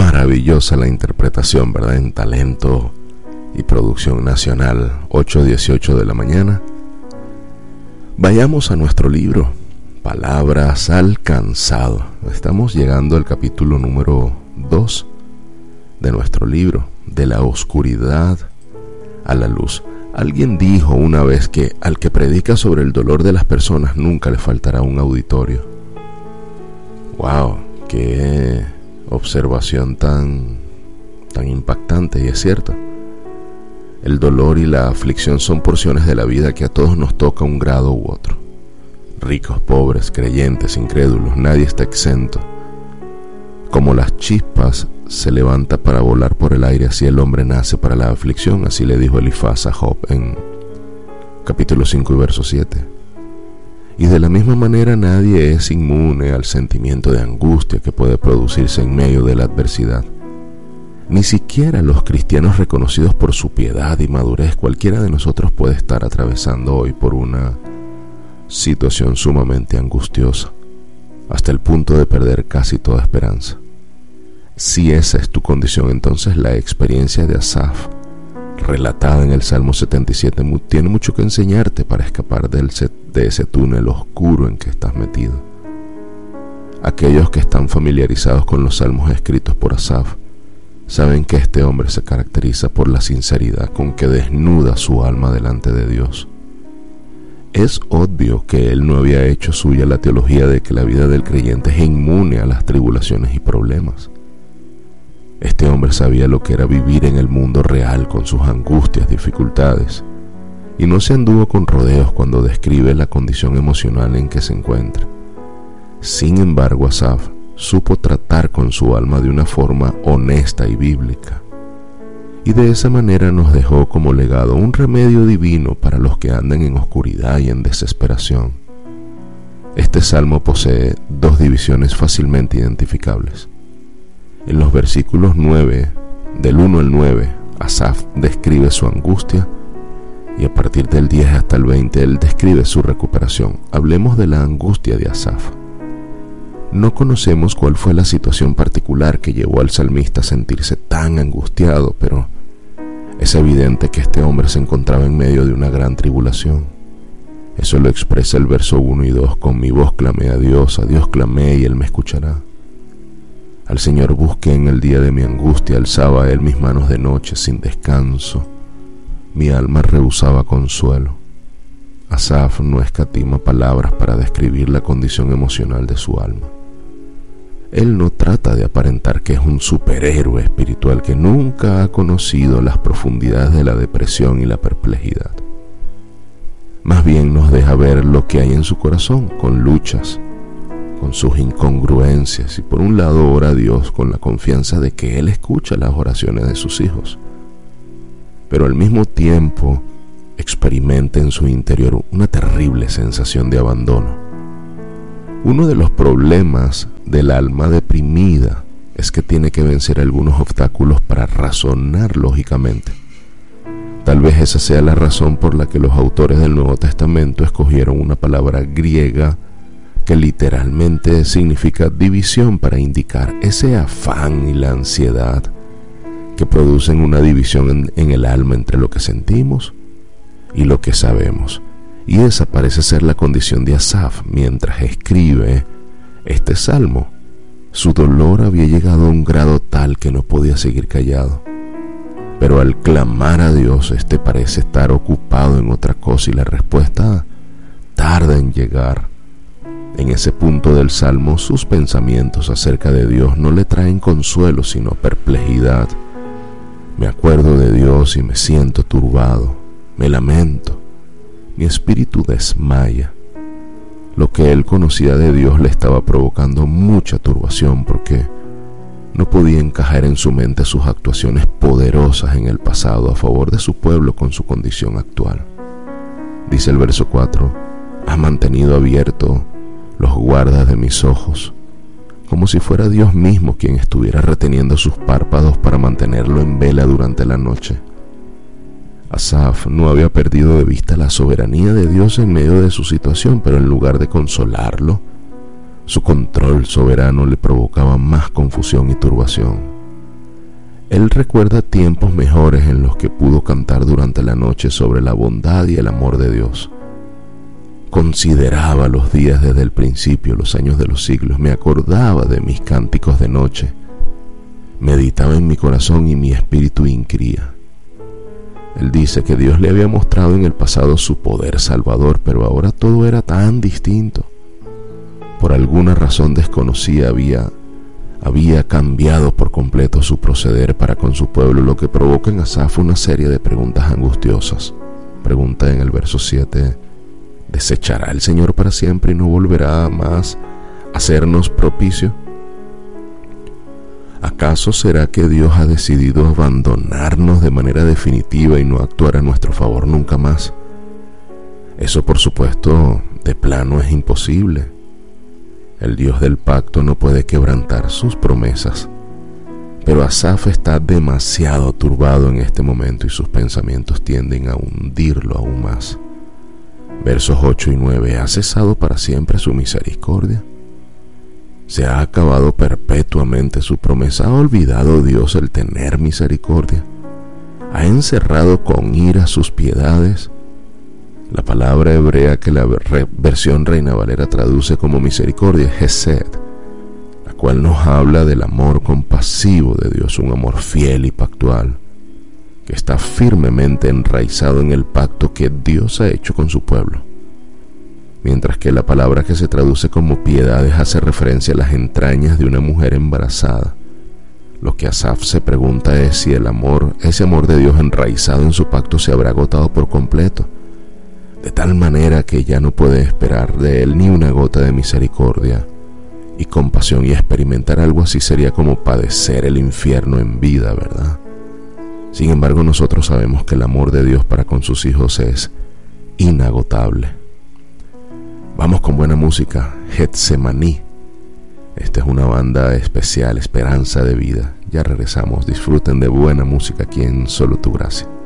maravillosa la interpretación, ¿verdad? En Talento y Producción Nacional, 8:18 de la mañana. Vayamos a nuestro libro, Palabras al Cansado. Estamos llegando al capítulo número 2 de nuestro libro, De la oscuridad a la luz. Alguien dijo una vez que al que predica sobre el dolor de las personas nunca le faltará un auditorio. ¡Wow! ¡Qué observación tan impactante! Y es cierto. El dolor y la aflicción son porciones de la vida que a todos nos toca un grado u otro. Ricos, pobres, creyentes, incrédulos, nadie está exento. Como las chispas se levanta para volar por el aire, así el hombre nace para la aflicción, así le dijo Elifaz a Job en capítulo 5 y verso 7. Y de la misma manera nadie es inmune al sentimiento de angustia que puede producirse en medio de la adversidad. Ni siquiera los cristianos reconocidos por su piedad y madurez, cualquiera de nosotros puede estar atravesando hoy por una situación sumamente angustiosa, hasta el punto de perder casi toda esperanza. Si esa es tu condición, entonces la experiencia de Asaf, relatada en el Salmo 77, tiene mucho que enseñarte para escapar de ese túnel oscuro en que estás metido. Aquellos que están familiarizados con los salmos escritos por Asaf saben que este hombre se caracteriza por la sinceridad con que desnuda su alma delante de Dios. Es obvio que él no había hecho suya la teología de que la vida del creyente es inmune a las tribulaciones y problemas. Este hombre sabía lo que era vivir en el mundo real con sus angustias, dificultades, y no se anduvo con rodeos cuando describe la condición emocional en que se encuentra. Sin embargo, Asaf supo tratar con su alma de una forma honesta y bíblica, y de esa manera nos dejó como legado un remedio divino para los que andan en oscuridad y en desesperación. Este salmo posee dos divisiones fácilmente identificables. En los versículos 9, del 1 al 9, Asaf describe su angustia, y a partir del 10 hasta el 20 él describe su recuperación. Hablemos de la angustia de Asaf. No conocemos cuál fue la situación particular que llevó al salmista a sentirse tan angustiado, pero es evidente que este hombre se encontraba en medio de una gran tribulación. Eso lo expresa el verso 1 y 2, con mi voz clamé a Dios clamé y Él me escuchará. Al Señor busqué en el día de mi angustia, alzaba a Él mis manos de noche sin descanso. Mi alma rehusaba consuelo. Asaf no escatima palabras para describir la condición emocional de su alma. Él no trata de aparentar que es un superhéroe espiritual que nunca ha conocido las profundidades de la depresión y la perplejidad. Más bien nos deja ver lo que hay en su corazón, con luchas, con sus incongruencias, y por un lado ora a Dios con la confianza de que Él escucha las oraciones de sus hijos, pero al mismo tiempo experimenta en su interior una terrible sensación de abandono. Uno de los problemas del alma deprimida es que tiene que vencer algunos obstáculos para razonar lógicamente. Tal vez esa sea la razón por la que los autores del Nuevo Testamento escogieron una palabra griega que literalmente significa división, para indicar ese afán y la ansiedad que producen una división en el alma entre lo que sentimos y lo que sabemos. Y esa parece ser la condición de Asaf mientras escribe este salmo. Su dolor había llegado a un grado tal que no podía seguir callado, pero al clamar a Dios, este parece estar ocupado en otra cosa y la respuesta tarda en llegar. En ese punto del salmo, sus pensamientos acerca de Dios no le traen consuelo, sino perplejidad. Me acuerdo de Dios y me siento turbado, me lamento. Mi espíritu desmaya. Lo que él conocía de Dios le estaba provocando mucha turbación porque no podía encajar en su mente sus actuaciones poderosas en el pasado a favor de su pueblo con su condición actual. Dice el verso 4, has mantenido abierto los guardas de mis ojos, como si fuera Dios mismo quien estuviera reteniendo sus párpados para mantenerlo en vela durante la noche. Asaf no había perdido de vista la soberanía de Dios en medio de su situación, pero en lugar de consolarlo, su control soberano le provocaba más confusión y turbación. Él recuerda tiempos mejores en los que pudo cantar durante la noche sobre la bondad y el amor de Dios. Consideraba los días desde el principio, los años de los siglos. Me acordaba de mis cánticos de noche. Meditaba en mi corazón y mi espíritu inquiría. Él dice que Dios le había mostrado en el pasado su poder salvador, pero ahora todo era tan distinto. Por alguna razón desconocida había cambiado por completo su proceder para con su pueblo, lo que provoca en Asaf una serie de preguntas angustiosas. Pregunta en el verso 7: ¿desechará el Señor para siempre y no volverá más a hacernos propicio? ¿Acaso será que Dios ha decidido abandonarnos de manera definitiva y no actuar a nuestro favor nunca más? Eso, por supuesto, de plano es imposible. El Dios del pacto no puede quebrantar sus promesas. Pero Asaf está demasiado turbado en este momento y sus pensamientos tienden a hundirlo aún más. Versos 8 y 9: ¿Ha cesado para siempre su misericordia? ¿Se ha acabado perpetuamente su promesa? ¿Ha olvidado Dios el tener misericordia? ¿Ha encerrado con ira sus piedades? La palabra hebrea que la versión Reina Valera traduce como misericordia es Hesed, la cual nos habla del amor compasivo de Dios, un amor fiel y pactual, que está firmemente enraizado en el pacto que Dios ha hecho con su pueblo. Mientras que la palabra que se traduce como piedades hace referencia a las entrañas de una mujer embarazada. Lo que Asaf se pregunta es si ese amor de Dios enraizado en su pacto se habrá agotado por completo, de tal manera que ya no puede esperar de él ni una gota de misericordia y compasión, y experimentar algo así sería como padecer el infierno en vida, ¿verdad? Sin embargo, nosotros sabemos que el amor de Dios para con sus hijos es inagotable. Vamos con buena música. Getsemaní. Esta es una banda especial, Esperanza de Vida. Ya regresamos. Disfruten de buena música aquí en Solo Tu Gracia.